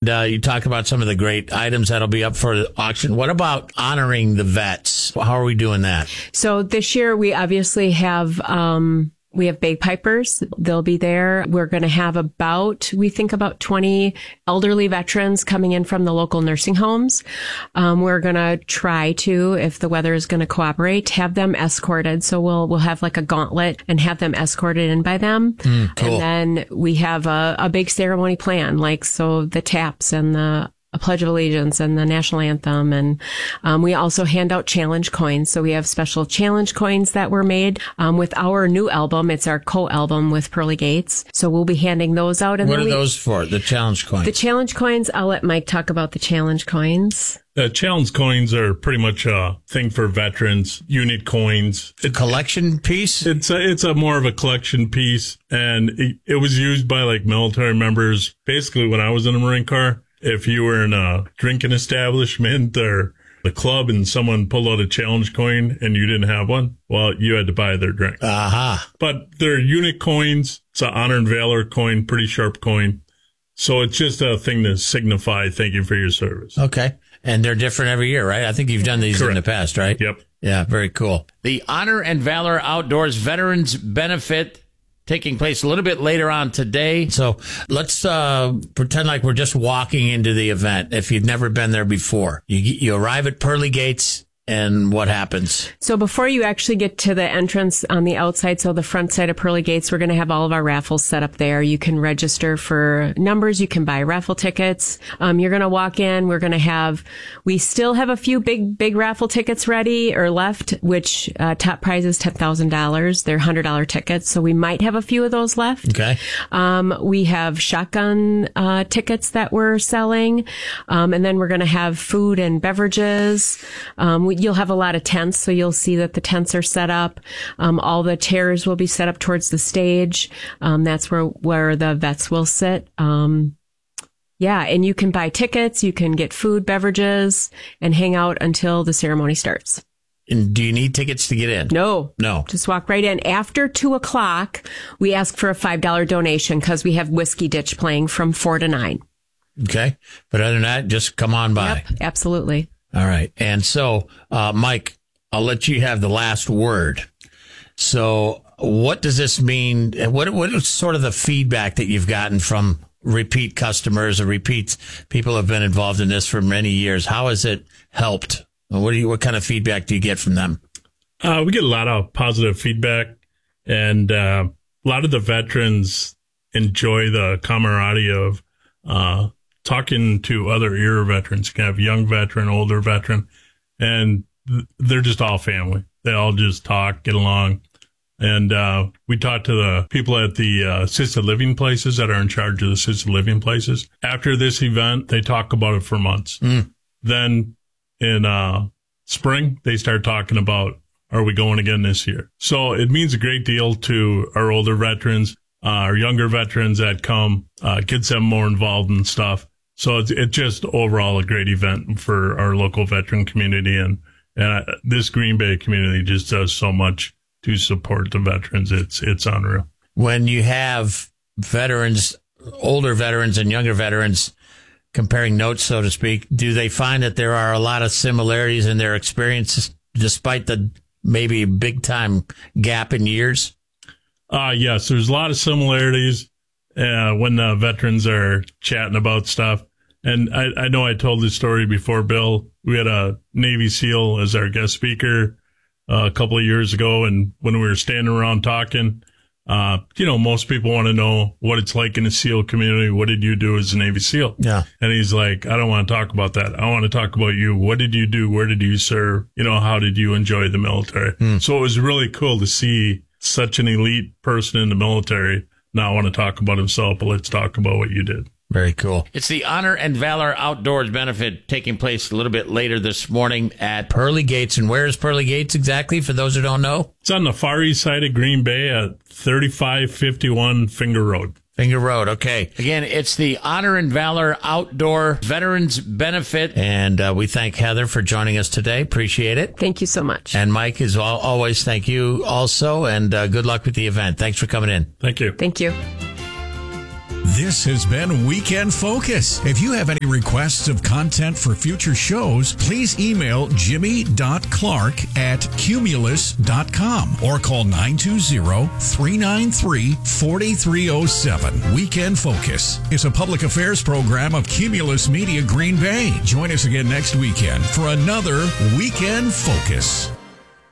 you talked about some of the great items that'll be up for auction. What about honoring the vets? How are we doing that? So this year we obviously have, we have bagpipers. They'll be there. We're going to have about 20 elderly veterans coming in from the local nursing homes. We're going to try to, if the weather is going to cooperate, have them escorted. So we'll have like a gauntlet and have them escorted in by them. Cool. And then we have a big ceremony plan, so the taps and the Pledge of Allegiance and the national anthem. And we also hand out challenge coins. So we have special challenge coins that were made with our new album. It's our co-album with Pearly Gates. So we'll be handing those out. And what are those for, the challenge coins? The challenge coins, I'll let Mike talk about the challenge coins. The challenge coins are pretty much a thing for veterans, unit coins. It's a collection piece? It's a more of a collection piece. And it was used by like military members. Basically, when I was in the Marine Corps, if you were in a drinking establishment or the club and someone pulled out a challenge coin and you didn't have one, well, you had to buy their drink. Aha. But they're unit coins. It's an honor and valor coin, pretty sharp coin. So it's just a thing to signify thank you for your service. Okay. And they're different every year, right? I think you've done these Correct. in the past, right? Yep. Yeah, very cool. The Honor and Valor Outdoors Veterans Benefit taking place a little bit later on today. So let's pretend like we're just walking into the event. If you've never been there before, you arrive at Pearly Gates, and what happens? So before you actually get to the entrance on the outside, so the front side of Pearly Gates, we're going to have all of our raffles set up there. You can register for numbers. You can buy raffle tickets. You're going to walk in. We still have a few big raffle tickets ready or left, which top prize is $10,000. They're $100 tickets. So we might have a few of those left. Okay. We have shotgun tickets that we're selling. And then we're going to have food and beverages. You'll have a lot of tents, so you'll see that the tents are set up. All the chairs will be set up towards the stage. That's where the vets will sit. And you can buy tickets, you can get food, beverages, and hang out until the ceremony starts. And do you need tickets to get in? No. Just walk right in. After 2:00, we ask for a $5 donation because we have Whiskey Ditch playing from 4 to 9. Okay. But other than that, just come on by. Yep, absolutely. All right. And so, Mike, I'll let you have the last word. So what does this mean? What is sort of the feedback that you've gotten from repeat customers or repeat people who have been involved in this for many years? How has it helped? What kind of feedback do you get from them? We get a lot of positive feedback, and a lot of the veterans enjoy the camaraderie of talking to other era veterans. You can have young veteran, older veteran, and they're just all family. They all just talk, get along. And we talked to the people at the assisted living places that are in charge of the assisted living places. After this event, they talk about it for months. Then in spring, they start talking about, are we going again this year? So it means a great deal to our older veterans, our younger veterans that come, gets them more involved in stuff. So it's just overall a great event for our local veteran community. And this Green Bay community just does so much to support the veterans. It's unreal. When you have veterans, older veterans and younger veterans comparing notes, so to speak, do they find that there are a lot of similarities in their experiences despite the maybe big time gap in years? Yes, there's a lot of similarities when the veterans are chatting about stuff. And I know I told this story before, Bill. We had a Navy SEAL as our guest speaker a couple of years ago. And when we were standing around talking, most people want to know what it's like in the SEAL community. What did you do as a Navy SEAL? Yeah. And he's like, I don't want to talk about that. I want to talk about you. What did you do? Where did you serve? How did you enjoy the military? So it was really cool to see such an elite person in the military not want to talk about himself, but let's talk about what you did. Very cool. It's the Honor and Valor Outdoors Benefit taking place a little bit later this morning at Pearly Gates. And where is Pearly Gates exactly, for those who don't know? It's on the far east side of Green Bay at 3551 Finger Road. Finger Road, okay. Again, it's the Honor and Valor Outdoor Veterans Benefit. And we thank Heather for joining us today. Appreciate it. Thank you so much. And Mike, as always, thank you also. And good luck with the event. Thanks for coming in. Thank you. Thank you. This has been Weekend Focus. If you have any requests of content for future shows, please email jimmy.clark@cumulus.com or call 920-393-4307. Weekend Focus is a public affairs program of Cumulus Media Green Bay. Join us again next weekend for another Weekend Focus.